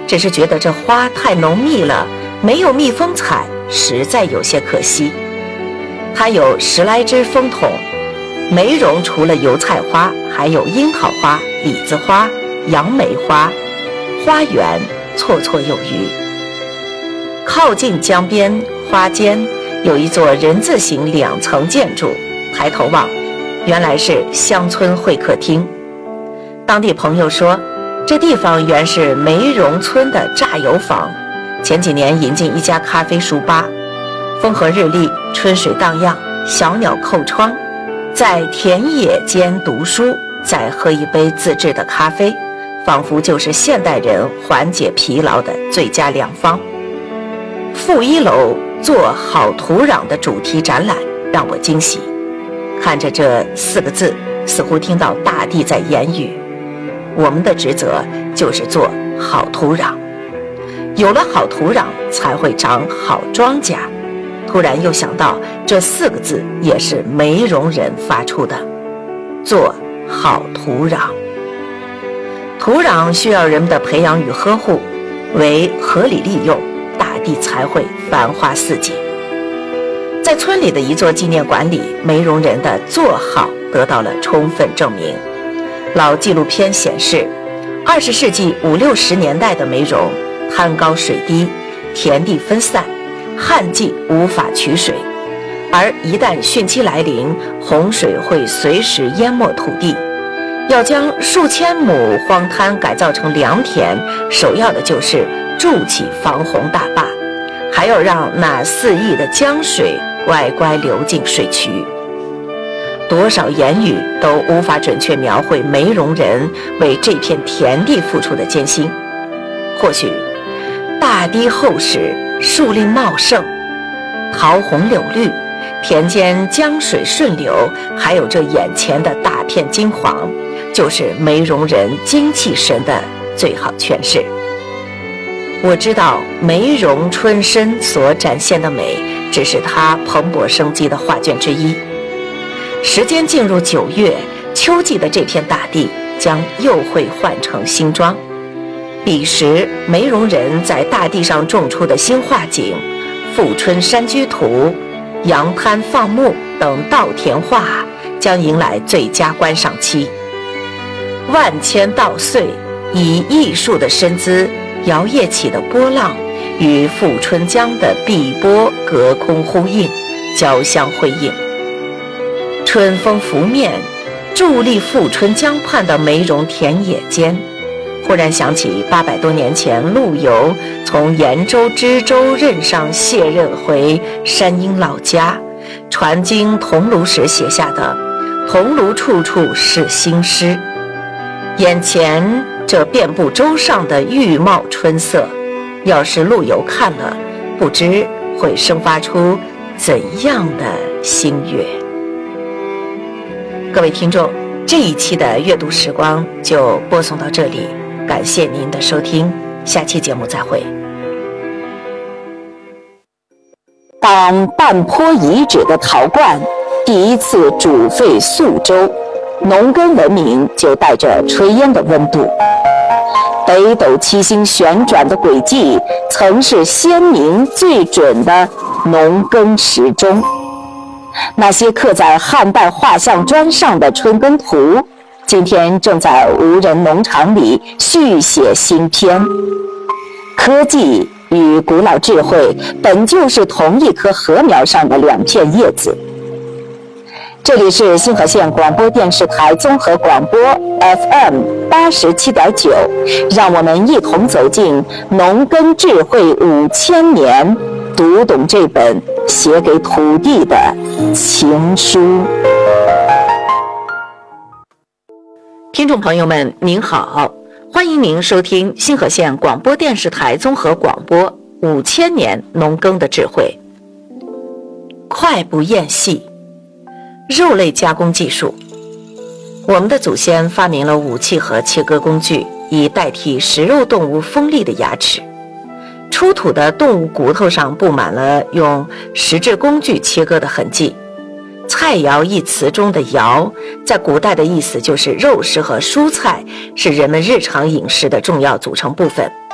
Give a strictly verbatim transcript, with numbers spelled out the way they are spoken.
只是觉得这花太浓密了，没有蜜蜂采，实在有些可惜。它有十来只蜂筒，梅榕除了油菜花，还有樱桃花、李子花、杨梅花，花园绰绰有余。靠近江边花间有一座人字形两层建筑，抬头望，原来是乡村会客厅。当地朋友说，这地方原是梅榕村的榨油坊，前几年引进一家咖啡书吧，风和日丽，春水荡漾，小鸟叩窗，在田野间读书，再喝一杯自制的咖啡，仿佛就是现代人缓解疲劳的最佳良方。负一楼做好土壤的主题展览让我惊喜，看着这四个字，似乎听到大地在言语，我们的职责就是做好土壤，有了好土壤才会长好庄稼。突然又想到这四个字也是梅榕人发出的，做好土壤。土壤需要人们的培养与呵护，为合理利用，大地才会繁花似锦。在村里的一座纪念馆里，梅榕人的做好得到了充分证明。老纪录片显示，二十世纪五六十年代的梅榕滩高水低，田地分散，旱季无法取水，而一旦汛期来临，洪水会随时淹没土地。要将数千亩荒滩改造成良田，首要的就是筑起防洪大坝，还要让那四溢的江水乖乖流进水渠。多少言语都无法准确描绘梅榕人为这片田地付出的艰辛。或许大堤厚实，树林茂盛，桃红柳绿，田间江水顺流，还有这眼前的大片金黄，就是梅榕人精气神的最好诠释。我知道梅榕春深所展现的美，只是它蓬勃生机的画卷之一。时间进入九月，秋季的这片大地将又会换成新装。彼时梅榕人在大地上种出的新画景，富春山居图、扬滩放牧等稻田画将迎来最佳观赏期。万千稻穗以艺术的身姿摇曳起的波浪，与富春江的碧波隔空呼应，交相辉映。春风拂面，伫立富春江畔的梅榕田野间，忽然想起八百多年前陆游从延州知州任上卸任回山阴老家，传经桐庐时写下的“桐庐处处是新诗”。眼前这遍布洲上的郁茂春色，要是陆游看了，不知会生发出怎样的心悦。各位听众，这一期的阅读时光就播送到这里，感谢您的收听，下期节目再会。 当半坡遗址的陶罐第一次煮沸宿州，农耕文明就带着炊烟的温度。北斗七星旋转的轨迹，曾是先民最准的农耕时钟。那些刻在汉代画像砖上的春耕图，今天正在无人农场里续写新篇。科技与古老智慧本就是同一棵禾苗上的两片叶子。这里是新河县广播电视台综合广播 F M 八十七点九，让我们一同走进农耕智慧五千年，读懂这本写给土地的情书。 听众朋友们您好，欢迎您收听新河县广播电视台综合广播五千年农耕的智慧。快不厌细，肉类加工技术。我们的祖先发明了武器和切割工具，以代替食肉动物锋利的牙齿。出土的动物骨头上布满了用石质工具切割的痕迹。菜肴一词中的肴，在古代的意思就是肉食和蔬菜是人们日常饮食的重要组成部分。